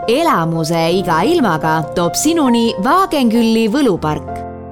Elamuse iga ilmaga toob sinuni Vaagenkülli võlupark.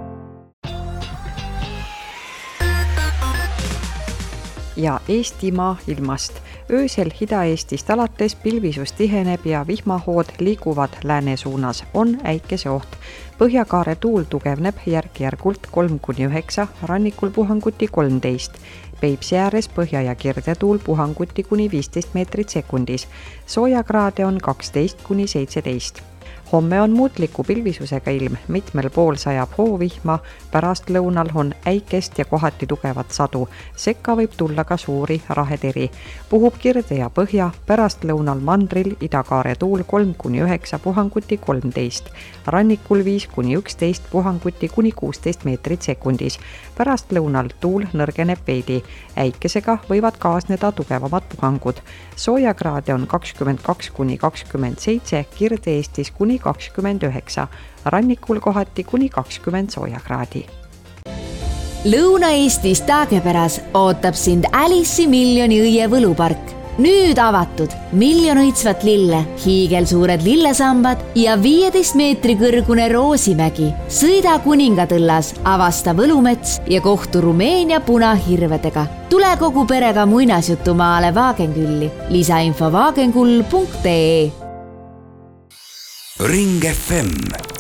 Ja Eestimaa ilmast. Öösel Ida-Eestist alates pilvisus tiheneb ja vihmahood liiguvad lääne suunas. On äikese oht. Põhjakaare tuul tugevneb järk-järgult 3-9, rannikul puhanguti 13. Peipsi ääres põhja- ja kirdetuul puhanguti kuni 15 meetrit sekundis. Soojakraade on 12-17. Homme on muutliku pilvisusega ilm, mitmel pool sajab hoovihma, pärast lõunal on äikest ja kohati tugevat sadu. Sekka võib tulla ka suuri raheteri. Puhub kirde ja põhja, pärast lõunal mandril idakaare tuul 3-9, puhanguti 13. Rannikul 5-11, puhanguti kuni 16 meetrit sekundis. Pärast lõunal tuul nõrgeneb veidi. Äikesega võivad kaasneda tugevamad puhangud. Soojakraade on 22-27, Kirde-Eestis kuni 29, rannikul kohati kuni 20 soojakraadi. Lõuna-Eestis Taagepäras ootab sind Alice'i miljoni õie võlupark. Nüüd avatud 1 miljon õitsvat lille, hiigelsuured lillesambad ja 15 meetri kõrgune Roosimägi. Sõida Kuningatõllas, avasta Võlumets ja kohtu Rumeenia punahirvedega. Tule kogu perega muinasjutumaale Vaagenkülli. Lisainfo vaagenkull.ee. Ring FM